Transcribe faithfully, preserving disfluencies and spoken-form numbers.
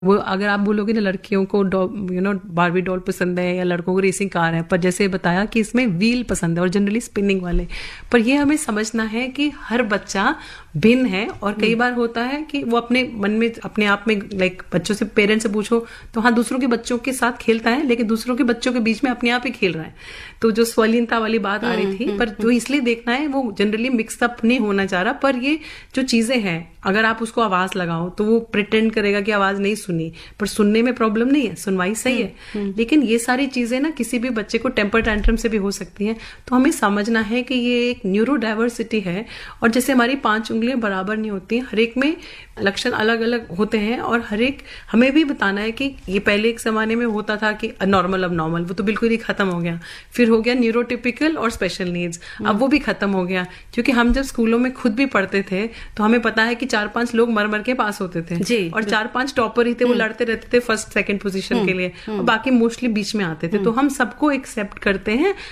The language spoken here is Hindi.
वो अगर आप बोलोगे ना लड़कियों को यू नो बारबी डॉल पसंद है या लड़कों को रेसिंग कार है, पर जैसे बताया कि इसमें व्हील पसंद है और जनरली स्पिनिंग वाले। पर ये हमें समझना है कि हर बच्चा भिन्न है और कई बार होता है कि वो अपने मन में अपने आप में लाइक बच्चों से पेरेंट्स से पूछो तो हाँ दूसरों के बच्चों के साथ खेलता है, लेकिन दूसरों के बच्चों के बीच में अपने आप ही खेल रहा है। तो जो स्वलीनता वाली बात आ रही थी, पर जो इसलिए देखना है वो जनरली मिक्सअप नहीं होना चाह रहा। पर ये जो चीजें हैं अगर आप उसको आवाज लगाओ तो वो प्रिटेंड करेगा कि आवाज नहीं सुनी, पर सुनने में प्रॉब्लम नहीं है, सुनवाई सही है। लेकिन ये सारी चीजें ना किसी भी बच्चे को टेम्पर टैंट्रम से भी हो सकती हैं। तो हमें समझना है कि ये एक न्यूरो डाइवर्सिटी है और जैसे हमारी पांच उंगलियां बराबर नहीं होती, हर एक में लक्षण अलग अलग होते हैं और हर एक हमें भी बताना है कि ये पहले एक जमाने में होता था कि नॉर्मल अब नॉर्मल, वो तो बिल्कुल ही खत्म हो गया। फिर हो गया न्यूरोटिपिकल और स्पेशल नीड्स, अब वो भी खत्म हो गया। क्योंकि हम जब स्कूलों में खुद भी पढ़ते थे तो हमें पता है कि चार पांच लोग मर मर के पास होते थे जी, और चार पांच टॉपर ही थे, वो लड़ते रहते थे फर्स्ट सेकंड पोजीशन के लिए और बाकी मोस्टली बीच में आते थे। तो हम सबको एक्सेप्ट करते हैं